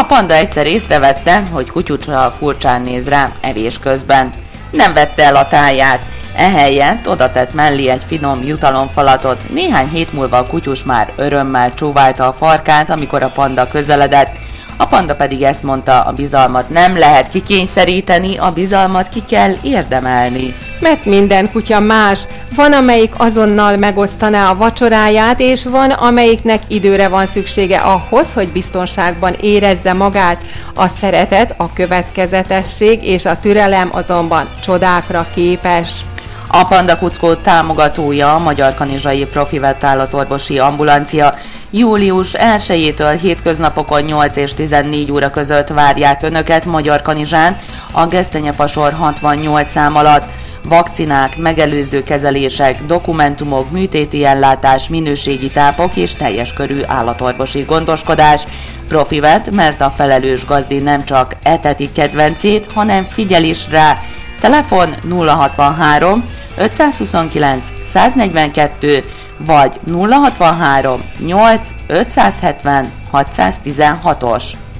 panda egyszer észrevette, hogy kutyucsa furcsán néz rá evés közben. Nem vette el a táját, ehelyett odatett mellé egy finom jutalomfalatot. Néhány hét múlva a kutyus már örömmel csóválta a farkát, amikor a panda közeledett. A panda pedig ezt mondta: a bizalmat nem lehet kikényszeríteni, a bizalmat ki kell érdemelni. Mert minden kutya más. Van, amelyik azonnal megosztaná a vacsoráját, és van, amelyiknek időre van szüksége ahhoz, hogy biztonságban érezze magát. A szeretet, a következetesség és a türelem azonban csodákra képes. A Panda Kuckó támogatója a Magyar Kanizsai Profivet állatorvosi ambulancia. Július 1-től hétköznapokon 8 és 14 óra között várják Önöket Magyarkanizsán a Gesztenyefasor 68 szám alatt. Vakcinák, megelőző kezelések, dokumentumok, műtéti ellátás, minőségi tápok és teljes körű állatorvosi gondoskodás. Profivet, mert a felelős gazdi nem csak eteti kedvencét, hanem figyel is rá. Telefon 063 529 142 vagy 063 8 570 616-os.